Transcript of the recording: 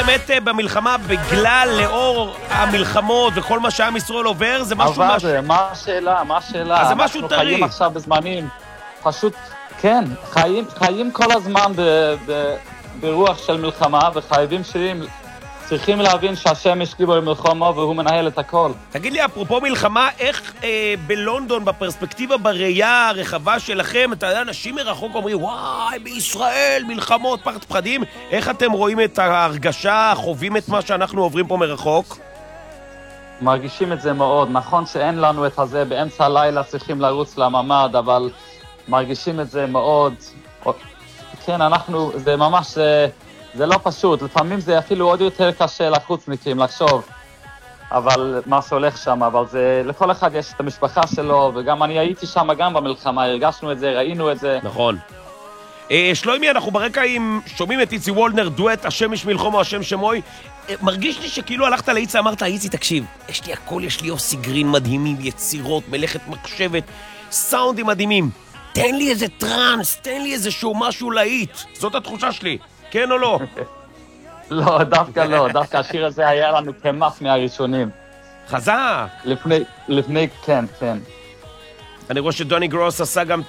באמת במלחמה, בגלל לאור המלחמות וכל מה שעם ישראל עובר, זה משהו... אבל מה השאלה? אז זה משהו אנחנו טרי. חיים עכשיו בזמנים, פשוט, כן, חיים כל הזמן ברוח של מלחמה, וחייבים צריכים להבין שהשם יש גיבור במלחמה והוא מנהל את הכל. תגיד לי, אפרופו מלחמה, איך בלונדון, בפרספקטיבה, בראייה הרחבה שלכם, אתה יודע, אנשים מרחוק אומרים, וואי, בישראל, מלחמות, פחד פחדים, איך אתם רואים את ההרגשה, חווים את מה שאנחנו עוברים פה מרחוק? מרגישים את זה מאוד. נכון שאין לנו את הזה, באמצע הלילה צריכים לרוץ לממד, אבל מרגישים את זה מאוד. כן, זה ממש... זה לא פשוט, לפעמים זה אפילו עוד יותר קשה לחוצניקים לחשוב אבל מה שהולך שם, אבל זה, לכל אחד יש את המשפחה שלו, וגם אני הייתי שם גם במלחמה, הרגשנו את זה, ראינו את זה. נכון. שלוימי, אנחנו ברקע שומעים את איצי וולנר, דואט, השם יש מלחמו, השם שמוי. מרגיש לי שכאילו הלכת לאיצי, אמרת, איצי, תקשיב, יש לי הכל, יש לי יוסי גרין מדהימים, יצירות, מלאכת מחשבת, סאונדים מדהימים. תן לי איזה טרנס, תן לי איזשהו משהו להיט. זאת התחושה שלי. כן או לא? לא, דווקא לא. דווקא השיר הזה היה לנו כמעט מהראשונים. חזק! לפני, כן. אני רואה שדוני גרוס עשה גם